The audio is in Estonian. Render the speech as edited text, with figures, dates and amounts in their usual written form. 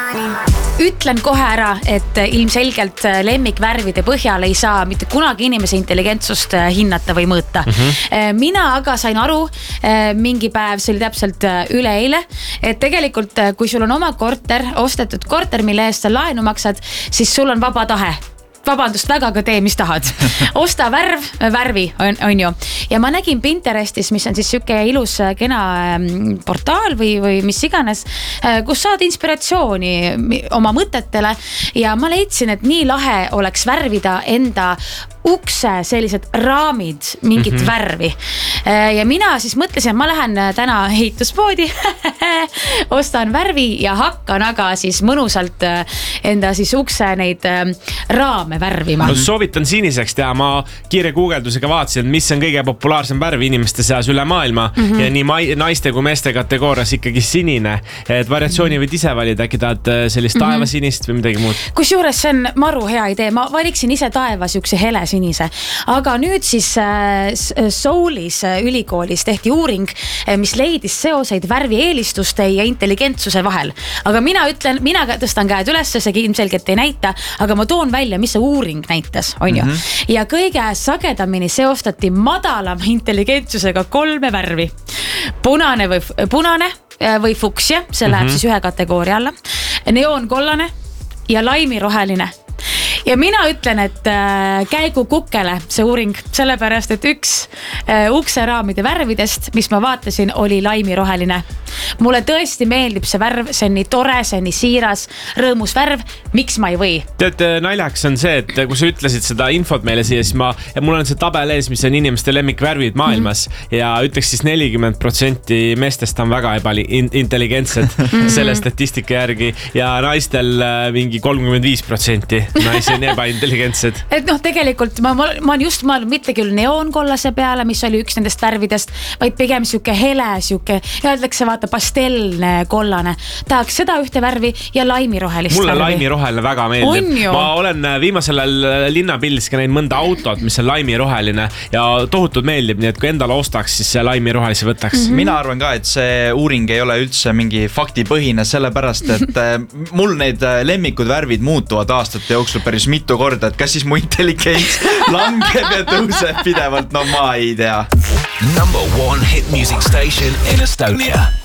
Ütlen kohe ära, et ilmselgelt lemmikvärvide põhjal ei saa mitte kunagi inimese intelligentsust hinnata või mõõta. Mina aga sain aru mingi päev, see oli täpselt üleeile, et tegelikult kui sul on oma korter, ostetud korter, mille eest sa laenu maksad, siis sul on vaba tahe. Vabandust, väga ka tee, mis tahad. Osta värvi on ju. Ja ma nägin Pinterestis, mis on siis siuke ilus kena portaal või mis iganes, kus saad inspiratsiooni oma mõtetele ja ma leidsin, et nii lahe oleks värvida enda ukse sellised raamid, mingit värvi. Ja mina siis mõtlesin, et ma lähen täna ehituspoodi, ostan värvi ja hakkan aga siis mõnusalt enda siis ukse neid raame värvima. No, soovitan siniseks teha, ma kiire guugeldusega vaatasin, mis on kõige populaarsem värv inimeste seas üle maailma ja nii naiste kui meeste kategoorias ikkagi sinine, et variatsiooni võid ise valida, äkki tahad sellist taevasinist või midagi muud. Kusjuures see on maru hea idee, ma valiksin ise taeva siukse hele sinise. Aga nüüd siis Soulis ülikoolis tehti uuring, mis leidis seoseid värvieelistuste ja intelligentsuse vahel. Aga mina tõstan käed üles, see ilmselgelt ei näita, aga ma toon välja, mis see uuring näitas, on ju. Ja kõige sagedamini seostati madalama intelligentsusega 3 värvi. Punane või fuksia, see läheb siis ühe kategooria alla. Neoonkollane ja laimiroheline. Ja mina ütlen, et käigu kukele see uuring, sellepärast, et üks ukseraamide värvidest, mis ma vaatasin, oli laimiroheline. Mulle tõesti meeldib see värv, see on nii tore, see on nii siiras, rõõmus värv, miks ma ei või? Tead, naljaks on see, et kui sa ütlesid seda infot meile siia, siis mul on see tabel ees, mis on inimeste lemmikvärvid maailmas ja ütleks siis 40% meestest on väga intelligentsed selle statistika järgi ja naistel mingi 35% naisi on ebaintelligentsed. Et tegelikult ma olen just mõelnud mitte küll neoonkollase peale, mis oli üks nendest värvidest, vaid pigem siuke hele, siuke, ja ütleks vaata pastelne kollane. Tahaks seda ühte värvi ja laimirohelist Mulle värvi. Laimiroheline väga meeldib. Ma olen viimasel linnapildis ka näinud mõnda autot, mis on laimiroheline ja tohutult meeldib, nii et kui endale ostaks, siis see laimirohelise võtaks. Mina arvan ka, et see uuring ei ole üldse mingi faktipõhine, sellepärast, et mul need lemmikud värvid muutuvad aastate jooksul päris mitu korda, et kas siis mu intelligents langeb ja tõuseb pidevalt, no ma ei tea. Number 1 hit music station in Estonia.